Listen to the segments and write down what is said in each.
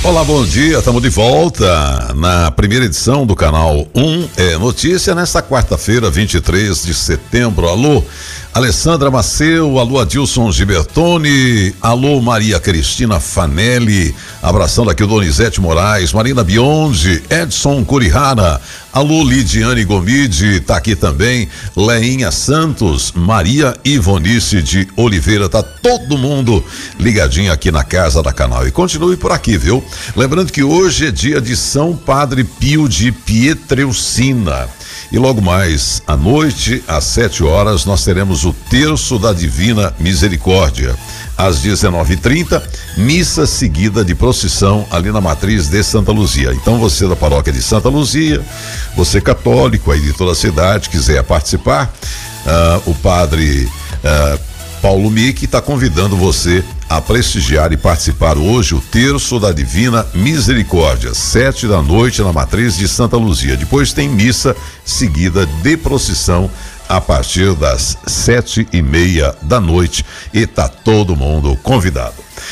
Olá, bom dia, estamos de volta na primeira edição do Canal 1 é Notícia nesta quarta-feira, 23 de setembro. Alô, Alessandra Maceu, alô, Adilson Gibertoni, alô, Maria Cristina Fanelli, abração daqui o Donizete Moraes, Marina Biondi, Edson Curihara, alô, Lidiane Gomide, tá aqui também, Leinha Santos, Maria Ivonice de Oliveira, tá todo mundo ligadinho aqui na casa da Canal. E continue por aqui, viu? Lembrando que hoje é dia de São Padre Pio de Pietrelcina. E logo mais à noite, às 7 horas, nós teremos o Terço da Divina Misericórdia. Às 19h30, missa seguida de procissão ali na matriz de Santa Luzia. Então você da paróquia de Santa Luzia, você católico aí de toda a cidade, quiser participar, o padre Paulo Mick está convidando você a prestigiar e participar hoje o Terço da Divina Misericórdia, 7 da noite na matriz de Santa Luzia. Depois tem missa seguida de procissão a partir das 7:30 da noite e tá todo mundo convidado.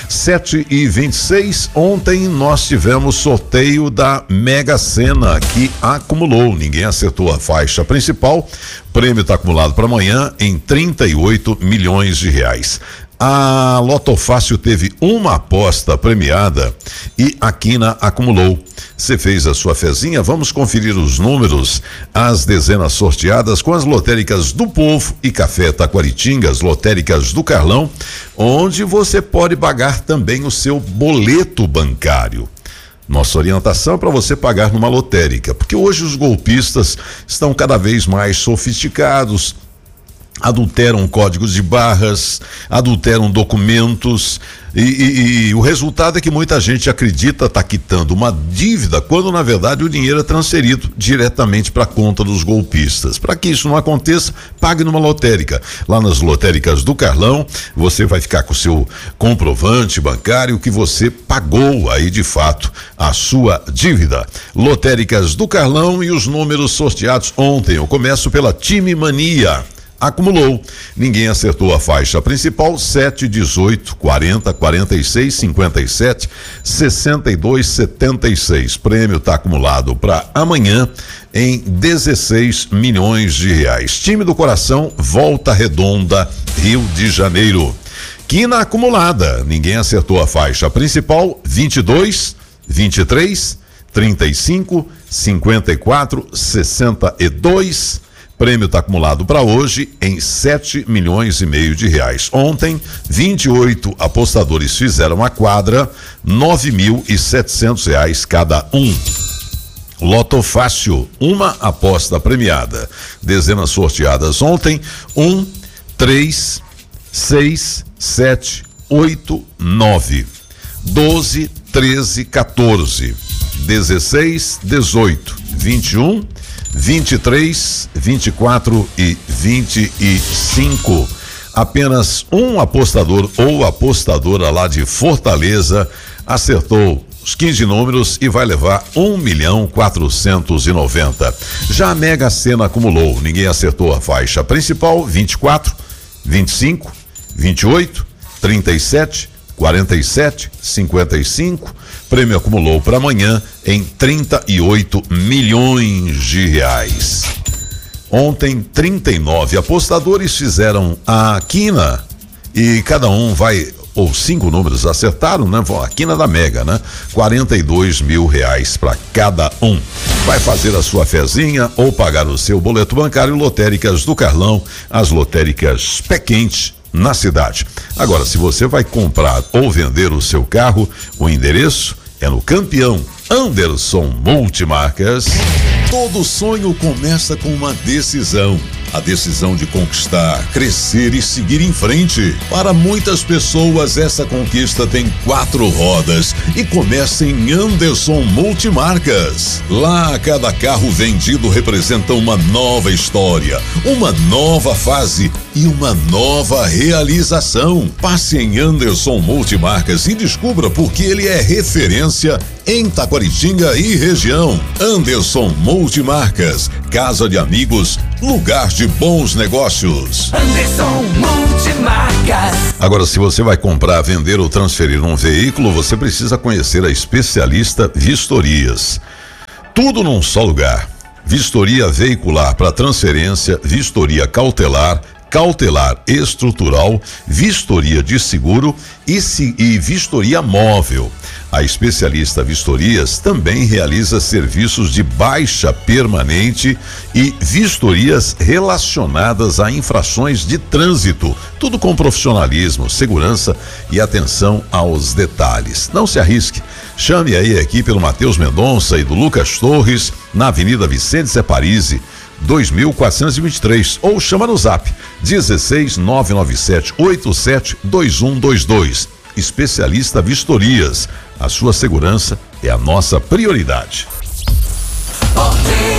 7h26, ontem nós tivemos sorteio da Mega Sena que acumulou, ninguém acertou a faixa principal, o prêmio está acumulado para amanhã em 38 milhões de reais. A Lotofácil teve uma aposta premiada e a Quina acumulou. Você fez a sua fezinha? Vamos conferir os números, as dezenas sorteadas com as lotéricas do Povo e Café Taquaritinga, as lotéricas do Carlão, onde você pode pagar também o seu boleto bancário. Nossa orientação é para você pagar numa lotérica, porque hoje os golpistas estão cada vez mais sofisticados, adulteram códigos de barras, adulteram documentos e o resultado é que muita gente acredita estar quitando uma dívida quando na verdade o dinheiro é transferido diretamente para a conta dos golpistas. Para que isso não aconteça, pague numa lotérica. Lá nas lotéricas do Carlão, você vai ficar com o seu comprovante bancário que você pagou aí de fato a sua dívida. Lotéricas do Carlão e os números sorteados ontem. Eu começo pela Time Mania. Acumulou, ninguém acertou a faixa principal, 7, 18, 40, 46, 57, 62, 76. Prêmio está acumulado para amanhã em 16 milhões de reais. Time do Coração, Volta Redonda, Rio de Janeiro. Quina acumulada, ninguém acertou a faixa principal, 22, 23, 35, 54, 62. Prêmio está acumulado para hoje em 7 milhões e meio de reais. Ontem, 28 apostadores fizeram a quadra, 9.700 reais cada um. Loto Fácil, uma aposta premiada. Dezenas sorteadas ontem, 1, 3, 6, 7, 8, 9, 12, 13, 14, 16, 18, 21, 23, 24 e 25. Apenas um apostador ou apostadora lá de Fortaleza acertou os 15 números e vai levar 1.490.000. Já a Mega Sena acumulou, ninguém acertou a faixa principal, 24, 25, 28, 37, 47, 55. Prêmio acumulou para amanhã em 38 milhões de reais. Ontem, 39 apostadores fizeram a quina e cada um vai, ou 5 números acertaram, né? A quina da Mega, né? 42 mil reais para cada um. Vai fazer a sua fezinha ou pagar o seu boleto bancário. Lotéricas do Carlão, as lotéricas pé quente na cidade. Agora, se você vai comprar ou vender o seu carro, o endereço é no Campeão Anderson Multimarcas. Todo sonho começa com uma decisão. A decisão de conquistar, crescer e seguir em frente. Para muitas pessoas, essa conquista tem 4 rodas e começa em Anderson Multimarcas. Lá, cada carro vendido representa uma nova história, uma nova fase e uma nova realização. Passe em Anderson Multimarcas e descubra por que ele é referência em Taquaritinga e região. Anderson Multimarcas, casa de amigos lugar de bons negócios. Anderson Multimarcas. Agora, se você vai comprar, vender ou transferir um veículo, você precisa conhecer a especialista Vistorias. Tudo num só lugar. Vistoria veicular para transferência, vistoria cautelar, cautelar estrutural, vistoria de seguro e vistoria móvel. A especialista Vistorias também realiza serviços de baixa permanente e vistorias relacionadas a infrações de trânsito, tudo com profissionalismo, segurança e atenção aos detalhes. Não se arrisque. Chame aí a equipe do Matheus Mendonça e do Lucas Torres na Avenida Vicente Separisi, 2423, ou chama no Zap 16 997 87 2122. Especialista Vistorias. A sua segurança é a nossa prioridade.